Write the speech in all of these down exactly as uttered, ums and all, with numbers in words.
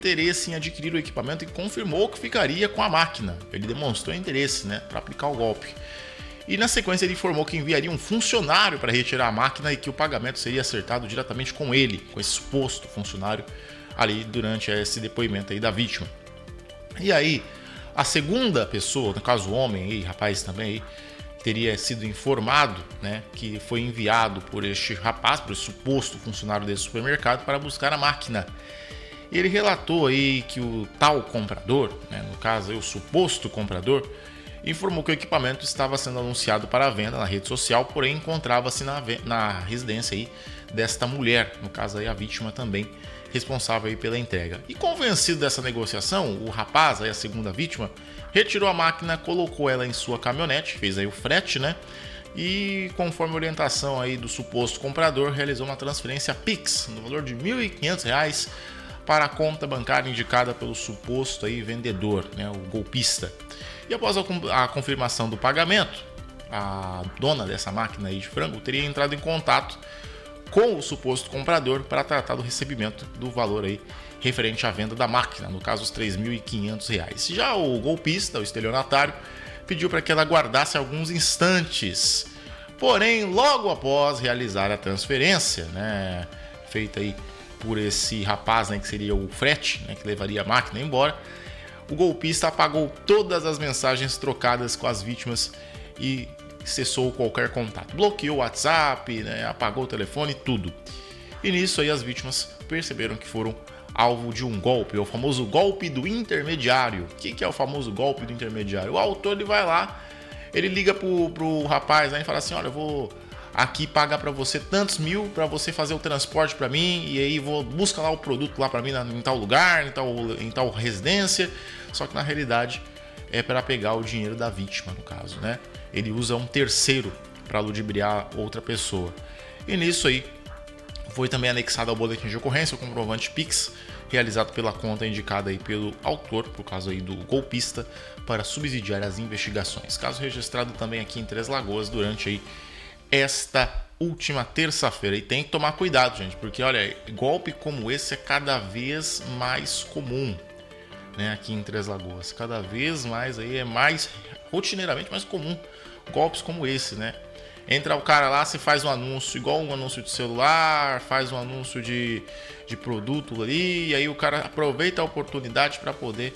interesse em adquirir o equipamento e confirmou que ficaria com a máquina. Ele demonstrou interesse, né, para aplicar o golpe. E na sequência ele informou que enviaria um funcionário para retirar a máquina e que o pagamento seria acertado diretamente com ele, com esse suposto funcionário ali durante esse depoimento aí da vítima. E aí, a segunda pessoa, no caso o homem aí, rapaz também aí, teria sido informado, né, que foi enviado por este rapaz, por esse suposto funcionário desse supermercado para buscar a máquina. E ele relatou aí que o tal comprador, né, no caso aí, o suposto comprador, informou que o equipamento estava sendo anunciado para venda na rede social, porém encontrava-se na, na residência aí desta mulher, no caso aí a vítima também, responsável aí pela entrega. E convencido dessa negociação, o rapaz, aí a segunda vítima, retirou a máquina, colocou ela em sua caminhonete, fez aí o frete, né? E conforme a orientação aí do suposto comprador, realizou uma transferência Pix no valor de mil e quinhentos reais para a conta bancária indicada pelo suposto aí vendedor, né, o golpista. E após a, a confirmação do pagamento, a dona dessa máquina aí de frango teria entrado em contato com o suposto comprador para tratar do recebimento do valor aí referente à venda da máquina, no caso os três mil e quinhentos reais. Já o golpista, o estelionatário, pediu para que ela aguardasse alguns instantes. Porém, logo após realizar a transferência, né, feita aí por esse rapaz, né, que seria o frete, né, que levaria a máquina embora, o golpista apagou todas as mensagens trocadas com as vítimas e cessou qualquer contato. Bloqueou o WhatsApp, né, apagou o telefone, tudo. E nisso aí as vítimas perceberam que foram alvo de um golpe, o famoso golpe do intermediário. O que é o famoso golpe do intermediário? O autor ele vai lá, ele liga pro, pro rapaz, né, e fala assim, olha, eu vou aqui pagar para você tantos mil para você fazer o transporte para mim, e aí vou buscar lá o produto lá para mim na, em tal lugar, em tal, em tal residência. Só que na realidade é para pegar o dinheiro da vítima, no caso, né? Ele usa um terceiro para ludibriar outra pessoa. E nisso aí foi também anexado ao boletim de ocorrência o comprovante Pix realizado pela conta indicada aí pelo autor, por causa aí do golpista, para subsidiar as investigações. Caso registrado também aqui em Três Lagoas durante aí esta última terça-feira. E tem que tomar cuidado, gente, porque olha, golpe como esse é cada vez mais comum, né, aqui em Três Lagoas. Cada vez mais aí é mais rotineiramente mais comum golpes como esse, né? Entra o cara lá, se faz um anúncio igual um anúncio de celular, faz um anúncio de, de produto ali, e aí o cara aproveita a oportunidade para poder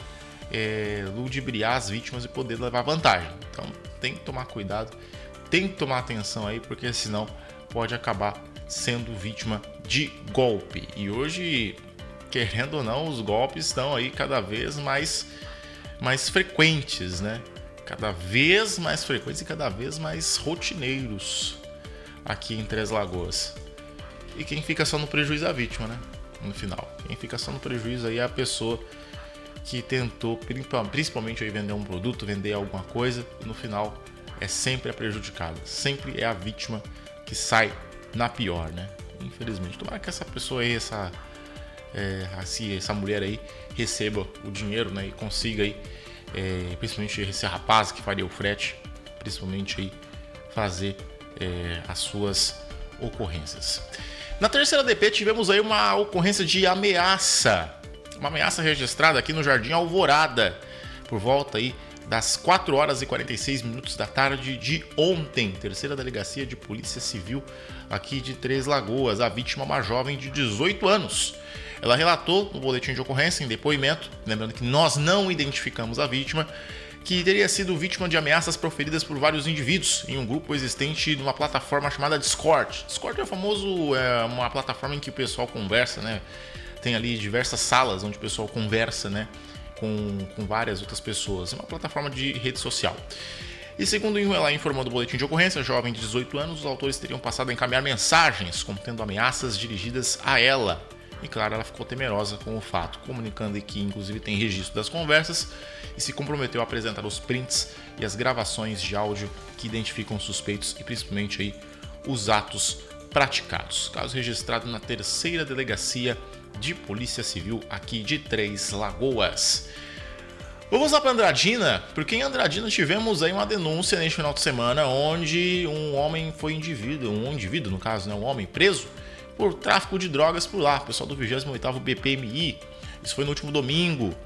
é, ludibriar as vítimas e poder levar vantagem. Então tem que tomar cuidado, tem que tomar atenção aí, porque senão pode acabar sendo vítima de golpe. E hoje, querendo ou não, os golpes estão aí cada vez mais, mais frequentes, né? Cada vez mais frequentes e cada vez mais rotineiros aqui em Três Lagoas. E quem fica só no prejuízo é a vítima, né? No final. Quem fica só no prejuízo aí é a pessoa que tentou, principalmente aí, vender um produto, vender alguma coisa, e no final é sempre a prejudicada. Sempre é a vítima que sai na pior, né? Infelizmente. Tomara que essa pessoa aí, essa, é, assim, essa mulher aí, receba o dinheiro, né? E consiga aí, É, principalmente esse rapaz que faria o frete, principalmente aí fazer é, as suas ocorrências. Na terceira D P tivemos aí uma ocorrência de ameaça, uma ameaça registrada aqui no Jardim Alvorada, por volta aí das quatro horas e quarenta e seis minutos da tarde de ontem. Terceira Delegacia de Polícia Civil aqui de Três Lagoas. A vítima é uma jovem de dezoito anos. Ela relatou no boletim de ocorrência, em depoimento, lembrando que nós não identificamos a vítima, que teria sido vítima de ameaças proferidas por vários indivíduos em um grupo existente numa plataforma chamada Discord. Discord é o famoso, é uma plataforma em que o pessoal conversa, né? Tem ali diversas salas onde o pessoal conversa, né? Com, com várias outras pessoas. É uma plataforma de rede social. E segundo ela informou do boletim de ocorrência, jovem de dezoito anos, os autores teriam passado a encaminhar mensagens contendo ameaças dirigidas a ela. E claro, ela ficou temerosa com o fato, comunicando que inclusive tem registro das conversas e se comprometeu a apresentar os prints e as gravações de áudio que identificam os suspeitos e principalmente aí os atos praticados. Caso registrado na terceira Delegacia de Polícia Civil aqui de Três Lagoas. Vamos lá para Andradina, porque em Andradina tivemos aí uma denúncia neste final de semana onde um homem foi indivíduo, um indivíduo no caso, né, um homem preso por tráfico de drogas por lá. O pessoal do vigésimo oitavo B P M I Isso foi no último domingo.